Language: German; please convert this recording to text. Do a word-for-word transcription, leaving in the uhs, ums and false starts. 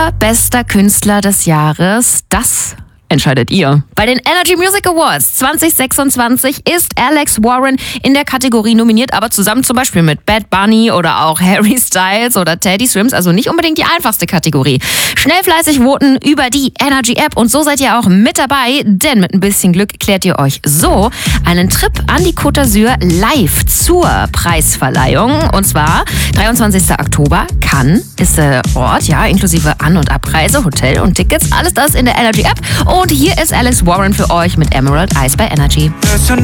Unser bester Künstler des Jahres, das entscheidet ihr. Bei den Energy Music Awards zwanzig sechsundzwanzig ist Alex Warren in der Kategorie nominiert, aber zusammen zum Beispiel mit Bad Bunny oder auch Harry Styles oder Teddy Swims, also nicht unbedingt die einfachste Kategorie. Schnell fleißig voten über die Energy App und so seid ihr auch mit dabei, denn mit ein bisschen Glück klärt ihr euch so einen Trip an die Côte d'Azur live zur Preisverleihung und zwar dreiundzwanzigster Oktober. Cannes ist der Ort, ja, inklusive An- und Abreise, Hotel und Tickets, alles das in der Energy App. Und hier ist Alex Warren für euch mit Emerald Eyes bei Energy.